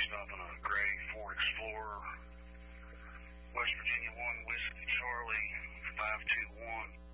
stopping a gray Ford Explorer, West Virginia 1 Whiskey Charlie 521.